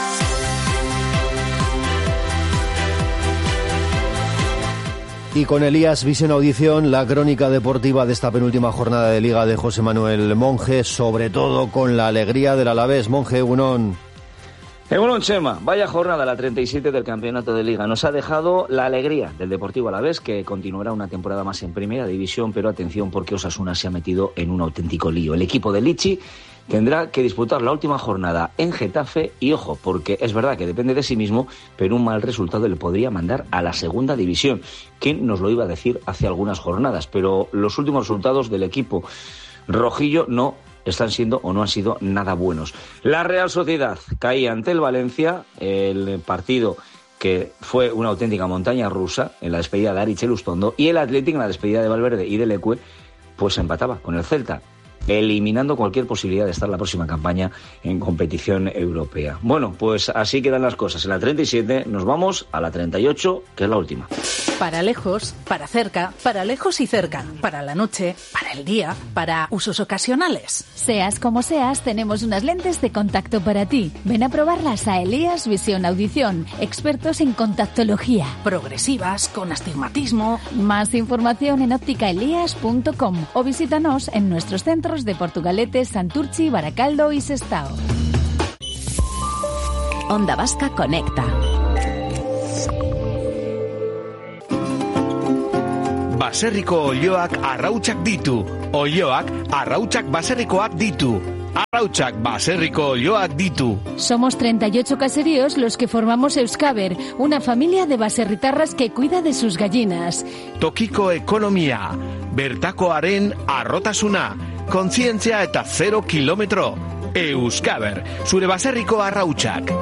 Y con Elías Visión Audición, la crónica deportiva de esta penúltima jornada de Liga de José Manuel Monje, sobre todo con la alegría del Alavés. Monje, Unón. Egunon, Chema, vaya jornada la treinta y siete del campeonato de Liga. Nos ha dejado la alegría del Deportivo Alavés, que continuará una temporada más en Primera División, pero atención porque Osasuna se ha metido en un auténtico lío. El equipo de Lichi tendrá que disputar la última jornada en Getafe y, ojo, porque es verdad que depende de sí mismo, pero un mal resultado le podría mandar a la Segunda División. ¿Quién nos lo iba a decir hace algunas jornadas? Pero los últimos resultados del equipo rojillo no están siendo o no han sido nada buenos. La Real Sociedad caía ante el Valencia, el partido que fue una auténtica montaña rusa en la despedida de Aritz Elustondo, y el Athletic en la despedida de Valverde y de Leque, pues empataba con el Celta. eliminando cualquier posibilidad de estar la próxima campaña en competición europea. Bueno, pues así quedan las cosas. En la treinta y siete nos vamos a la treinta y ocho, que es la última. Para lejos, para cerca, para lejos y cerca, para la noche, para el día, para usos ocasionales. Seas como seas, tenemos unas lentes de contacto para ti. Ven a probarlas a Elías Visión Audición, expertos en contactología. Progresivas, con astigmatismo. Más información en óptica elías punto com o visítanos en nuestros centros de Portugalete, Santurchi, Baracaldo y Sestao. Onda Vasca Conecta. Baserriko olioak arrautsak ditu. Olioak arrautsak baserrikoak ditu. Arrautsak baserriko olioak ditu. Somos treinta y ocho caseríos los que formamos Euskaber, una familia de baserritarras que cuida de sus gallinas. Tokiko ekonomia, bertakoaren arrotasuna, kontzientzia eta zero kilometro. Euskaber, zure baserriko arrautsak.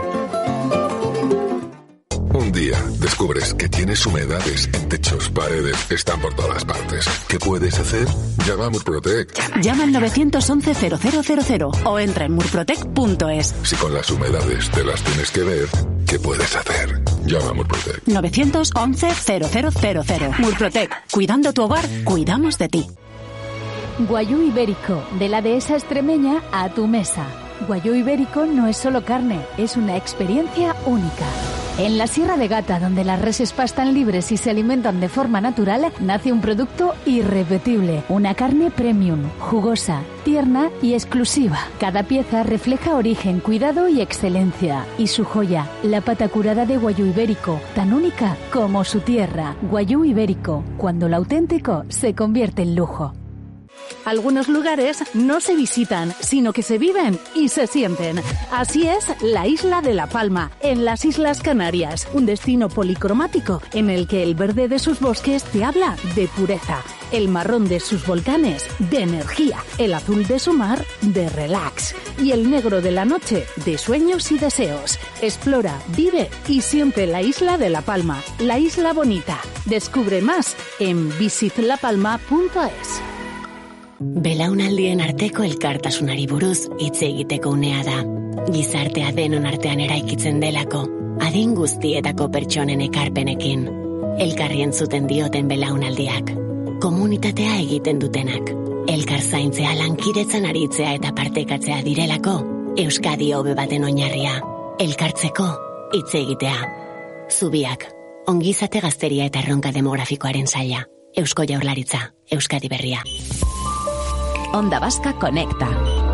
Un día descubres que tienes humedades en techos, paredes, están por todas partes. ¿Qué puedes hacer? Llama a Murprotec. Llama al nueve once cero cero cero cero o entra en murprotec punto es. Si con las humedades te las tienes que ver, ¿qué puedes hacer? Llama a Murprotec. nueve once cero cero cero cero. Murprotec. Cuidando tu hogar, cuidamos de ti. Guayú Ibérico, de la dehesa extremeña a tu mesa. Guayú Ibérico no es solo carne, es una experiencia única. En la Sierra de Gata, donde las reses pastan libres y se alimentan de forma natural, nace un producto irrepetible. Una carne premium, jugosa, tierna y exclusiva. Cada pieza refleja origen, cuidado y excelencia. Y su joya, la pata curada de Guayú Ibérico, tan única como su tierra. Guayú Ibérico, cuando lo auténtico se convierte en lujo. Algunos lugares no se visitan, sino que se viven y se sienten. Así es la isla de La Palma, en las Islas Canarias, un destino policromático en el que el verde de sus bosques te habla de pureza, el marrón de sus volcanes de energía, el azul de su mar de relax y el negro de la noche de sueños y deseos. Explora, vive y siente la isla de La Palma, la isla bonita. Descubre más en visit la palma punto es. Belaunaldien arteko elkartasunari buruz hitz egiteko unea da. Gizartea denon artean eraikitzen delako, adin guztietako pertsonen ekarpenekin. Elkarri entzuten dioten belaunaldiak. Komunitatea egiten dutenak. Elkar zaintzea, lankidetzan aritzea eta partekatzea direlako. Euskadi hobe baten oinarria. Elkartzeko, hitz egitea. Zubiak, ongizate gazteria eta erronka demografikoaren saila. Eusko Jaurlaritza, Euskadi berria. Onda Vasca Conecta.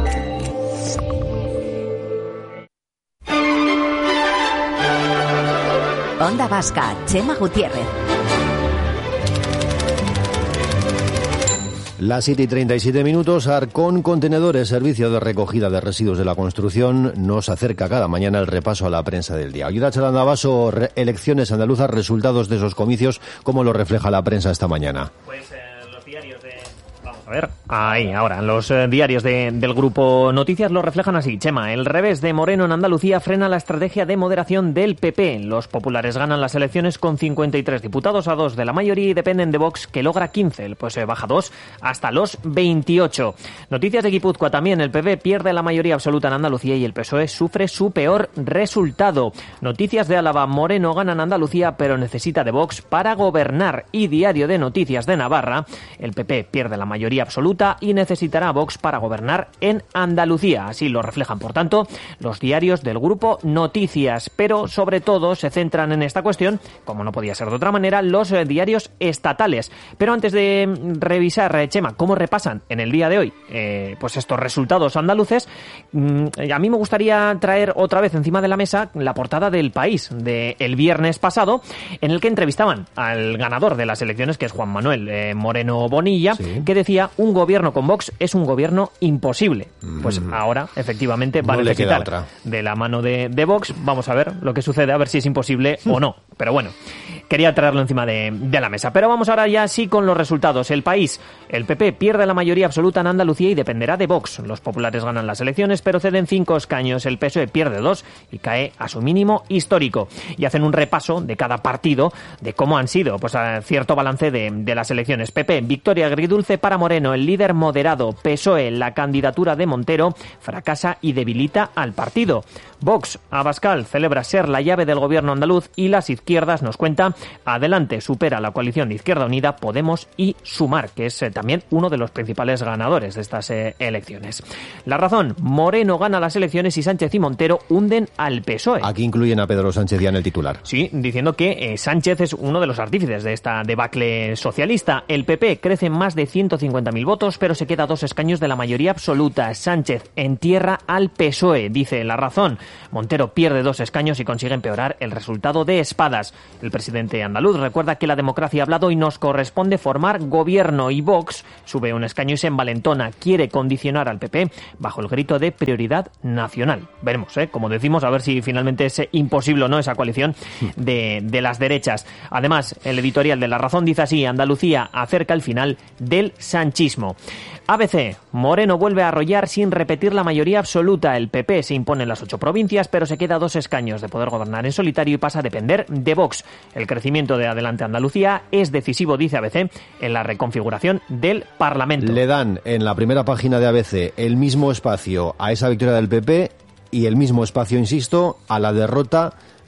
Onda Vasca, Chema Gutiérrez. Las siete y treinta y siete minutos, Arcón Contenedores, servicio de recogida de residuos de la construcción, nos acerca cada mañana el repaso a la prensa del día. Ayuda Chalandabaso, elecciones andaluzas, resultados de esos comicios, ¿cómo lo refleja la prensa esta mañana? Pues eh, los diarios de... A ver, ahí, ahora, los eh, diarios de, del Grupo Noticias lo reflejan así. Chema, el revés de Moreno en Andalucía frena la estrategia de moderación del P P. Los populares ganan las elecciones con cincuenta y tres diputados a dos de la mayoría y dependen de Vox, que logra quince, pues eh, baja dos hasta los veintiocho. Noticias de Guipúzcoa también, el P P pierde la mayoría absoluta en Andalucía y el P S O E sufre su peor resultado. Noticias de Álava, Moreno gana en Andalucía pero necesita de Vox para gobernar. Y Diario de Noticias de Navarra, el P P pierde la mayoría absoluta y necesitará a Vox para gobernar en Andalucía. Así lo reflejan, por tanto, los diarios del Grupo Noticias. Pero, sobre todo, se centran en esta cuestión, como no podía ser de otra manera, los eh, diarios estatales. Pero antes de revisar, eh, Chema, cómo repasan en el día de hoy eh, pues estos resultados andaluces, mmm, a mí me gustaría traer otra vez encima de la mesa la portada del País del viernes pasado, en el que entrevistaban al ganador de las elecciones, que es Juan Manuel eh, Moreno Bonilla, sí, que decía: un gobierno con Vox es un gobierno imposible. Mm. Pues ahora, efectivamente, va no a necesitar de la mano de, de Vox. Vamos a ver lo que sucede, a ver si es imposible o no. Pero bueno, quería traerlo encima de, de la mesa. Pero vamos ahora ya sí con los resultados. El País, el P P pierde la mayoría absoluta en Andalucía y dependerá de Vox. Los populares ganan las elecciones, pero ceden cinco escaños. El P S O E pierde dos y cae a su mínimo histórico. Y hacen un repaso de cada partido, de cómo han sido, pues a cierto balance de, de las elecciones. P P, victoria agridulce para Moreno Moreno, el líder moderado. P S O E, la candidatura de Montero, fracasa y debilita al partido. Vox, Abascal, celebra ser la llave del gobierno andaluz y las izquierdas, nos cuenta, Adelante supera la coalición de Izquierda Unida, Podemos y Sumar, que es eh, también uno de los principales ganadores de estas eh, elecciones. La Razón, Moreno gana las elecciones y Sánchez y Montero hunden al P S O E. Aquí incluyen a Pedro Sánchez ya en el titular. Sí, diciendo que eh, Sánchez es uno de los artífices de esta debacle socialista. El P P crece en más de ciento cincuenta mil votos, pero se queda a dos escaños de la mayoría absoluta. Sánchez entierra al P S O E, dice La Razón. Montero pierde dos escaños y consigue empeorar el resultado de Espadas. El presidente andaluz recuerda que la democracia ha hablado y nos corresponde formar gobierno, y Vox sube un escaño y se envalentona. Quiere condicionar al P P bajo el grito de prioridad nacional. Veremos, ¿eh? Como decimos, a ver si finalmente es imposible o no esa coalición de, de las derechas. Además, el editorial de La Razón dice así: Andalucía acerca el final del sanchismo. A B C, Moreno vuelve a arrollar sin repetir la mayoría absoluta. El P P se impone en las ocho provincias, pero se queda a dos escaños de poder gobernar en solitario y pasa a depender de Vox. El crecimiento de Adelante Andalucía es decisivo, dice A B C, en la reconfiguración del Parlamento. Le dan en la primera página de A B C el mismo espacio a esa victoria del P P y el mismo espacio, insisto, a la derrota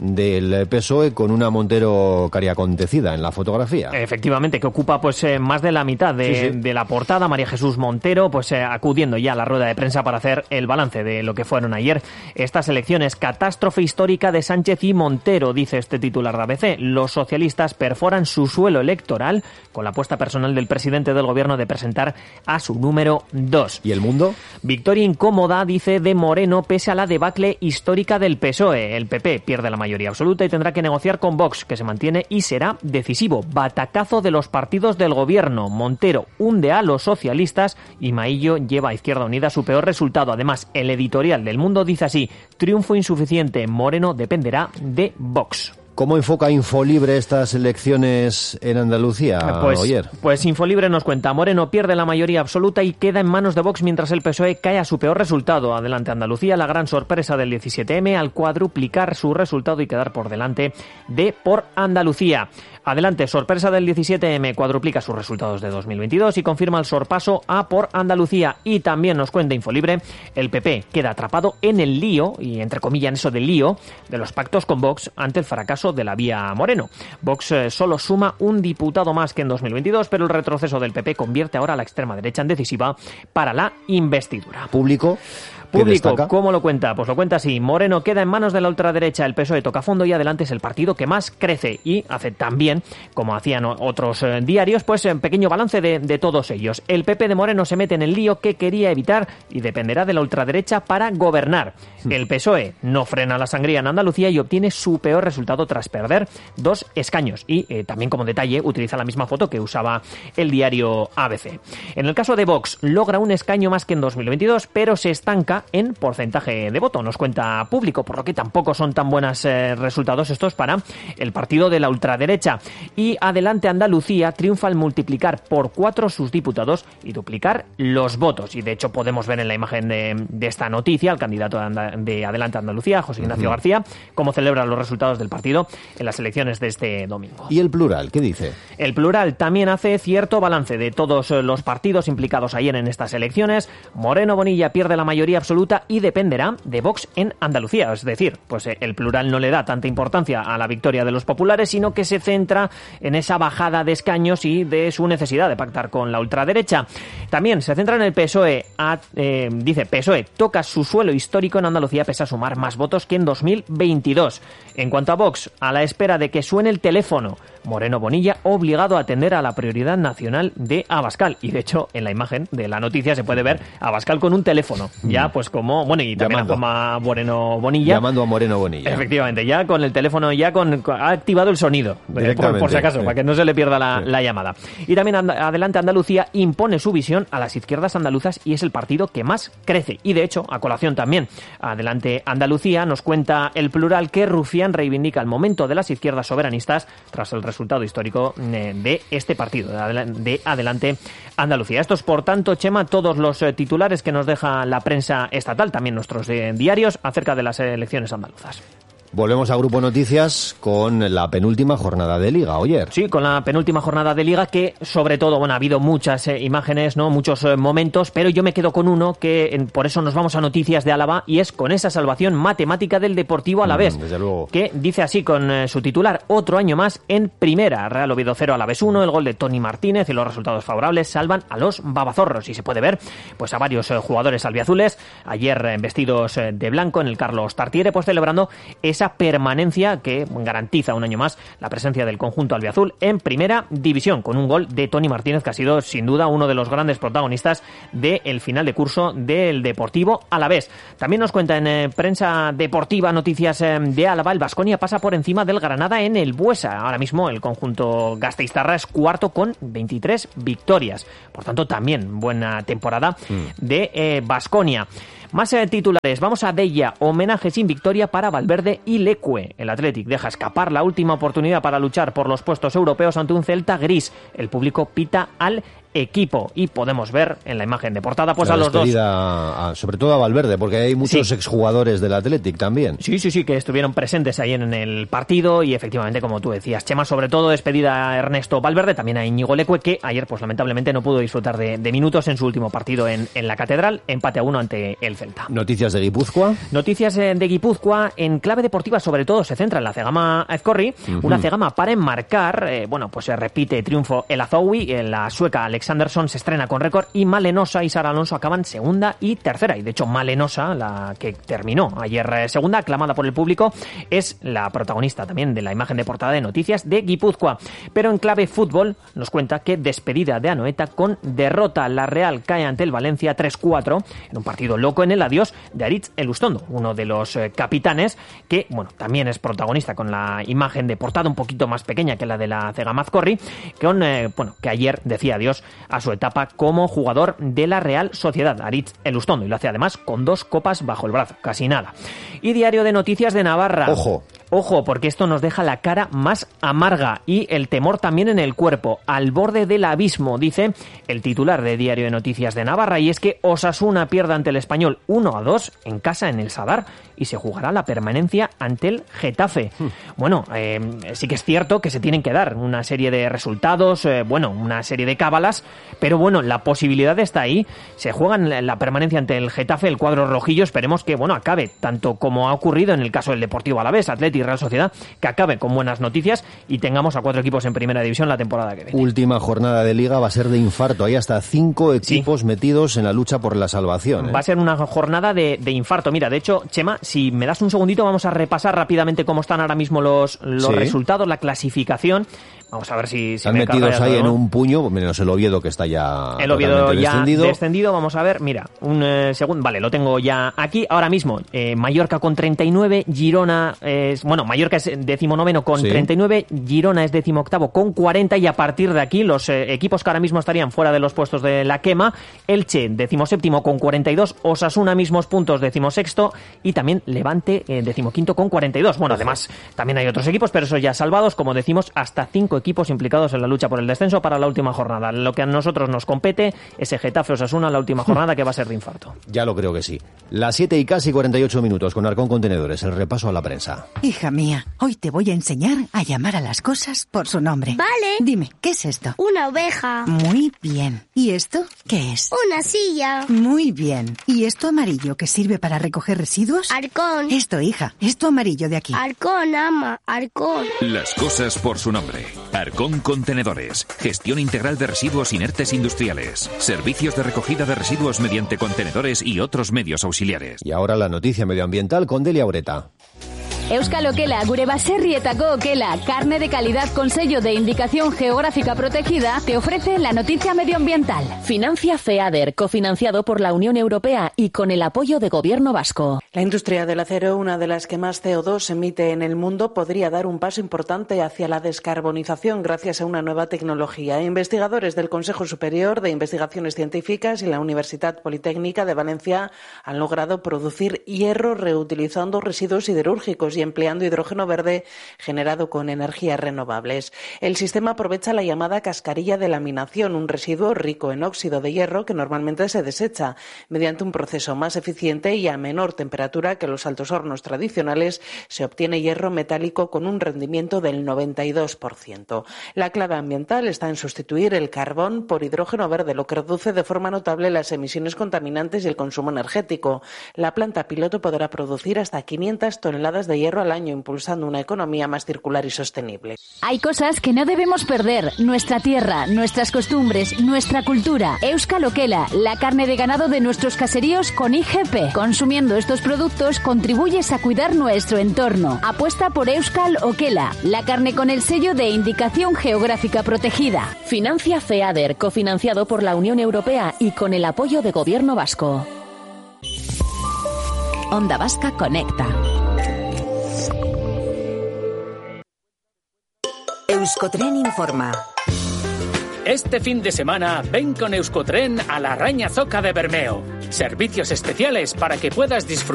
del P S O E con una Montero cariacontecida en la fotografía. Efectivamente, que ocupa pues eh, más de la mitad de, sí, sí. de la portada. María Jesús Montero pues eh, acudiendo ya a la rueda de prensa para hacer el balance de lo que fueron ayer estas elecciones. Catástrofe histórica de Sánchez y Montero, dice este titular de A B C. Los socialistas perforan su suelo electoral con la apuesta personal del presidente del gobierno de presentar a su número dos. ¿Y el mundo? Victoria incómoda, dice, de Moreno pese a la debacle histórica del P S O E. El P P pierde la mayoría absoluta y tendrá que negociar con Vox, que se mantiene y será decisivo. Batacazo de los partidos del gobierno. Montero hunde a los socialistas y Maillo lleva a Izquierda Unida su peor resultado. Además, el editorial del Mundo dice así: triunfo insuficiente. Moreno dependerá de Vox. ¿Cómo enfoca Infolibre estas elecciones en Andalucía, pues, Oyer? Pues Infolibre nos cuenta: Moreno pierde la mayoría absoluta y queda en manos de Vox mientras el P S O E cae a su peor resultado. Adelante Andalucía, la gran sorpresa del diecisiete eme al cuadruplicar su resultado y quedar por delante de Por Andalucía. Adelante, sorpresa del diecisiete eme, cuadruplica sus resultados de dos mil veintidós y confirma el sorpaso a Por Andalucía. Y también nos cuenta Infolibre, el P P queda atrapado en el lío, y entre comillas en eso del lío, de los pactos con Vox ante el fracaso de la vía Moreno. Vox eh, solo suma un diputado más que en dos mil veintidós, pero el retroceso del P P convierte ahora a la extrema derecha en decisiva para la investidura. ¿Público? Público, ¿cómo lo cuenta? Pues lo cuenta así: Moreno queda en manos de la ultraderecha, el P S O E toca fondo y Adelante es el partido que más crece, y hace también, como hacían otros eh, diarios, pues en pequeño balance de, de todos ellos. El P P de Moreno se mete en el lío que quería evitar y dependerá de la ultraderecha para gobernar. El P S O E no frena la sangría en Andalucía y obtiene su peor resultado tras perder dos escaños, y eh, también como detalle utiliza la misma foto que usaba el diario A B C. En el caso de Vox, logra un escaño más que en dos mil veintidós, pero se estanca en porcentaje de voto, nos cuenta Público, por lo que tampoco son tan buenos eh, resultados estos para el partido de la ultraderecha. Y Adelante Andalucía triunfa al multiplicar por cuatro sus diputados y duplicar los votos. Y de hecho podemos ver en la imagen de, de esta noticia al candidato de, Anda, de Adelante Andalucía, José Ignacio uh-huh. García, cómo celebra los resultados del partido en las elecciones de este domingo. ¿Y el Plural qué dice? El Plural también hace cierto balance de todos los partidos implicados ayer en estas elecciones. Moreno Bonilla pierde la mayoría absoluta y dependerá de Vox en Andalucía. Es decir, pues el Plural no le da tanta importancia a la victoria de los populares, sino que se centra en esa bajada de escaños y de su necesidad de pactar con la ultraderecha. También se centra en el P S O E. A, eh, dice, P S O E toca su suelo histórico en Andalucía pese a sumar más votos que en dos mil veintidós. En cuanto a Vox, a la espera de que suene el teléfono, Moreno Bonilla obligado a atender a la prioridad nacional de Abascal. Y de hecho, en la imagen de la noticia se puede ver a Abascal con un teléfono. Ya, pues como, bueno, y también Llamando. a Juanma Moreno Bonilla. Llamando a Moreno Bonilla. Efectivamente, ya con el teléfono, ya con, ha activado el sonido. Eh, por, por si acaso, sí. para que no se le pierda la, sí. la llamada. Y también and- Adelante Andalucía impone su visión a las izquierdas andaluzas y es el partido que más crece. Y de hecho, a colación también, Adelante Andalucía nos cuenta el Plural que Rufián reivindica el momento de las izquierdas soberanistas tras el resultado histórico de este partido, de Adelante Andalucía. Estos, por tanto, Chema, todos los titulares que nos deja la prensa estatal, también nuestros eh, diarios, acerca de las elecciones andaluzas. Volvemos a Grupo Noticias con la penúltima jornada de Liga, Oyer. Sí, con la penúltima jornada de Liga que, sobre todo, bueno, ha habido muchas eh, imágenes, no, muchos eh, momentos, pero yo me quedo con uno que en, por eso nos vamos a Noticias de Álava y es con esa salvación matemática del Deportivo Alavés, mm, desde luego. Que dice así con eh, su titular: otro año más en primera. Real Oviedo cero, Alavés uno, el gol de Tony Martínez y los resultados favorables salvan a los babazorros y se puede ver pues a varios eh, jugadores albiazules ayer eh, vestidos eh, de blanco en el Carlos Tartiere, pues celebrando esa permanencia que garantiza un año más la presencia del conjunto albiazul en primera división, con un gol de Tony Martínez que ha sido sin duda uno de los grandes protagonistas del final de curso del Deportivo Alavés. También nos cuenta en eh, prensa deportiva Noticias eh, de Álava, el Baskonia pasa por encima del Granada en el Buesa. Ahora mismo el conjunto gasteiztarra es cuarto con veintitrés victorias, por tanto también buena temporada mm. de Baskonia. Eh, Más eh, titulares, vamos a Deia, homenaje sin victoria para Valverde y Lecue. El Athletic deja escapar la última oportunidad para luchar por los puestos europeos ante un Celta gris. El público pita al equipo y podemos ver en la imagen de portada pues la a los dos, a, sobre todo a Valverde, porque hay muchos sí. exjugadores del Athletic también. Sí, sí, sí, que estuvieron presentes ahí en el partido y efectivamente, como tú decías, Chema, sobre todo despedida a Ernesto Valverde, también a Íñigo Lecue, que ayer pues lamentablemente no pudo disfrutar de, de minutos en su último partido en, en la Catedral, empate a uno ante el Celta. Noticias de Guipúzcoa. Noticias de Guipúzcoa, en clave deportiva sobre todo se centra en la Cegama Azcorri, uh-huh. una Cegama para enmarcar, eh, bueno, pues se repite triunfo el Azoui, en la sueca Alex Anderson se estrena con récord y Malenosa y Sara Alonso acaban segunda y tercera. Y de hecho Malenosa, la que terminó ayer segunda, aclamada por el público, es la protagonista también de la imagen de portada de Noticias de Guipúzcoa. Pero en clave fútbol nos cuenta que despedida de Anoeta con derrota. La Real cae ante el Valencia tres cuatro en un partido loco en el adiós de Aritz Elustondo, uno de los eh, capitanes que, bueno, también es protagonista con la imagen de portada un poquito más pequeña que la de la Cegama Azcorri, con, eh, bueno, que ayer decía adiós a su etapa como jugador de la Real Sociedad, Aritz Elustondo, y lo hace además con dos copas bajo el brazo, casi nada. Y Diario de Noticias de Navarra. Ojo. Ojo, porque esto nos deja la cara más amarga y el temor también en el cuerpo, al borde del abismo, dice el titular de Diario de Noticias de Navarra, y es que Osasuna pierde ante el Español uno a dos en casa en el Sadar y se jugará la permanencia ante el Getafe. Hmm. Bueno, eh, sí que es cierto que se tienen que dar una serie de resultados, eh, bueno, una serie de cábalas, pero bueno, la posibilidad está ahí. Se juegan la permanencia ante el Getafe, el cuadro rojillo, esperemos que, bueno, acabe, tanto como ha ocurrido en el caso del Deportivo Alavés, Atlético y Real Sociedad, que acabe con buenas noticias y tengamos a cuatro equipos en primera división la temporada que viene. Última jornada de Liga va a ser de infarto. Hay hasta cinco equipos sí. metidos en la lucha por la salvación. ¿eh? Va a ser una jornada de, de infarto. Mira, de hecho, Chema, si me das un segundito, vamos a repasar rápidamente cómo están ahora mismo los, los sí. resultados, la clasificación. Vamos a ver si, si están me metidos ahí todo, en ¿no? un puño, menos el Oviedo que está ya el Oviedo ya descendido. descendido. Vamos a ver, mira, un eh, segundo, vale, lo tengo ya aquí. Ahora mismo, eh, Mallorca con treinta y nueve, Girona es, bueno, Mallorca es decimonoveno con sí. treinta y nueve, Girona es decimoctavo con cuarenta, y a partir de aquí los eh, equipos que ahora mismo estarían fuera de los puestos de la quema: Elche decimoséptimo con cuarenta y dos, Osasuna mismos puntos decimosexto y también Levante eh, decimoquinto con cuarenta y dos. Bueno, además también hay otros equipos, pero esos ya salvados, como decimos, hasta cinco equipos implicados en la lucha por el descenso para la última jornada. Lo que a nosotros nos compete es el Getafe Osasuna, la última jornada, que va a ser de infarto. Ya lo creo que sí. Las siete y casi cuarenta y ocho minutos con Arcón Contenedores, el repaso a la prensa. Hija mía, hoy te voy a enseñar a llamar a las cosas por su nombre. Vale. Dime, ¿qué es esto? Una oveja. Muy bien. ¿Y esto qué es? Una silla. Muy bien. ¿Y esto amarillo que sirve para recoger residuos? Arcón. Esto, hija, esto amarillo de aquí. Arcón, ama, Arcón. Las cosas por su nombre. Arcón Contenedores. Gestión integral de residuos inertes industriales. Servicios de recogida de residuos mediante contenedores y otros medios auxiliares. Y ahora la noticia medioambiental con Delia Ureta. Euskal Okela, gure baserrietako okela, carne de calidad con sello de indicación geográfica protegida, te ofrece la noticia medioambiental. Financia FEADER, cofinanciado por la Unión Europea y con el apoyo de Gobierno vasco. La industria del acero, una de las que más C O dos emite en el mundo, podría dar un paso importante hacia la descarbonización gracias a una nueva tecnología. Investigadores del Consejo Superior de Investigaciones Científicas y la Universidad Politécnica de Valencia han logrado producir hierro reutilizando residuos siderúrgicos y empleando hidrógeno verde generado con energías renovables. El sistema aprovecha la llamada cascarilla de laminación, un residuo rico en óxido de hierro que normalmente se desecha mediante un proceso más eficiente y a menor temperatura que los altos hornos tradicionales. Se obtiene hierro metálico con un rendimiento del noventa y dos por ciento. La clave ambiental está en sustituir el carbón por hidrógeno verde, lo que reduce de forma notable las emisiones contaminantes y el consumo energético. La planta piloto podrá producir hasta quinientas toneladas de hierro al año, impulsando una economía más circular y sostenible. Hay cosas que no debemos perder: nuestra tierra, nuestras costumbres, nuestra cultura. Euskal Okela, la carne de ganado de nuestros caseríos con I G P. Consumiendo estos productos contribuyes a cuidar nuestro entorno. Apuesta por Euskal Okela, la carne con el sello de indicación geográfica protegida. Financia FEADER, cofinanciado por la Unión Europea y con el apoyo de Gobierno Vasco. Onda Vasca Conecta. Euskotren informa. Este fin de semana ven con Euskotren a la Raña Zoca de Bermeo. Servicios especiales para que puedas disfrutar